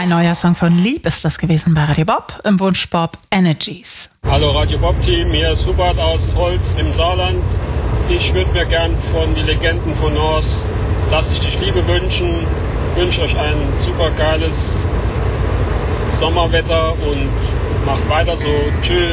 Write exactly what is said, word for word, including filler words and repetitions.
Ein neuer Song von Lieb ist das gewesen bei Radio Bob im Wunsch Bob Energies. Hallo Radio Bob Team, hier ist Hubert aus Holz im Saarland. Ich würde mir gern von die Legenden von North Lass ich dich Liebe wünschen. Ich wünsche euch ein super geiles Sommerwetter und macht weiter so. Tschüss.